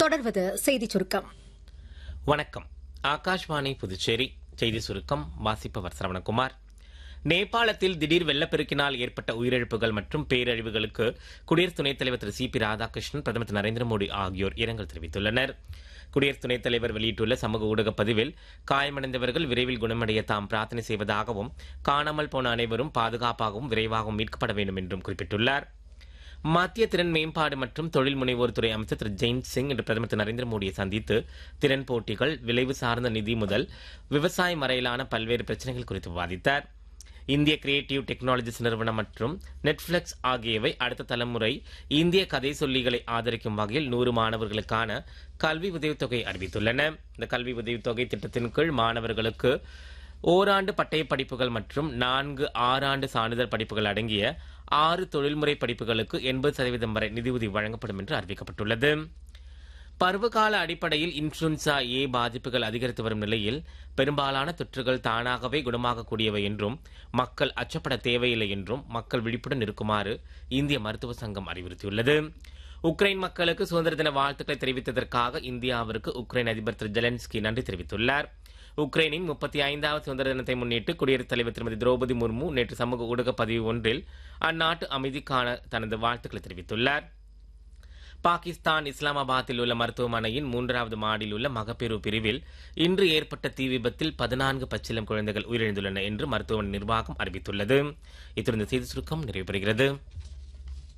தொடர்வது செய்திச் சுருக்கம். வணக்கம். ஆகாஷ்வாணி புதுச்சேரி செய்தி சுருக்கம் வாசிப்பவர் சரவணகுமார். நேபாளத்தில் திடீர் வெள்ளப்பெருக்கினால் ஏற்பட்ட உயிரிழப்புகள் மற்றும் பேரழிவுகளுக்கு குடியரசு துணைத் தலைவர் திரு சி பி ராதாகிருஷ்ணன், பிரதமர் திரு நரேந்திர மோடி ஆகியோர் இரங்கல் தெரிவித்துள்ளனர். குடியரசு துணைத் தலைவர் வெளியிட்டுள்ள சமூக ஊடக பதிவில், காயமடைந்தவர்கள் விரைவில் குணமடைய தாம் பிரார்த்தனை செய்வதாகவும், காணாமல் போன அனைவரும் பாதுகாப்பாகவும் விரைவாகவும் மீட்கப்பட வேண்டும் என்றும் குறிப்பிட்டுள்ளார். மத்திய திறன் மேம்பாடு மற்றும் தொழில் முனைவோர் துறை அமைச்சர் திரு ஜெயந்த் சிங் இன்று பிரதமர் திரு நரேந்திர மோடியை சந்தித்து திறன் போட்டிகள், விளைவு சார்ந்த நிதி முதல் விவசாயம் வரையிலான பல்வேறு பிரச்சனைகள் குறித்து விவாதித்தார். இந்திய கிரியேட்டிவ் டெக்னாலஜிஸ் நிறுவனம் மற்றும் நெட்ஃபிளிக்ஸ் ஆகியவை அடுத்த தலைமுறை இந்திய கதை சொல்லிகளை ஆதரிக்கும் வகையில் 100 மாணவர்களுக்கான கல்வி உதவித்தொகை அறிவித்துள்ளன. இந்த கல்வி உதவித்தொகை திட்டத்தின் கீழ் மாணவர்களுக்கு ஓராண்டு பட்டய படிப்புகள் மற்றும் 4 6 சான்றிதழ் படிப்புகள் அடங்கிய 6 தொழில்முறை படிப்புகளுக்கு 80% வரை நிதியுதவி வழங்கப்படும் என்று அறிவிக்கப்பட்டுள்ளது. பருவகால அடிப்படையில் இன்ஃபுளுன்சா ஏ பாதிப்புகள் அதிகரித்து வரும் நிலையில் பெரும்பாலான தொற்றுகள் தானாகவே குணமாகக்கூடியவை என்றும் மக்கள் அச்சப்பட தேவையில்லை என்றும் மக்கள் விழிப்புடன் இருக்குமாறு இந்திய மருத்துவ சங்கம் அறிவுறுத்தியுள்ளது. உக்ரைன் மக்களுக்கு சுதந்திர தின வாழ்த்துக்களை தெரிவித்ததற்காக இந்தியாவிற்கு உக்ரைன் அதிபர் திரு ஜெலன்ஸ்கி நன்றி தெரிவித்துள்ளார். உக்ரைனின் 35வது சுதந்திர தினத்தை முன்னிட்டு குடியரசுத் தலைவர் திருமதி திரௌபதி முர்மு நேற்று சமூக ஊடக பதிவு ஒன்றில் அந்நாட்டு அமைதிக்கான தனது வாழ்த்துக்களை தெரிவித்துள்ளார். பாகிஸ்தான் இஸ்லாமாபாத்தில் உள்ள மருத்துவமனையின் 3வது மாடியில் உள்ள மகப்பேறு பிரிவில் இன்று ஏற்பட்ட தீ விபத்தில் 14 பச்சிளம் குழந்தைகள் உயிரிழந்துள்ளன என்று மருத்துவமனை நிர்வாகம் அறிவித்துள்ளது. இத்துடன் செய்தி சுருக்கம் நிறைவு பெறுகிறது.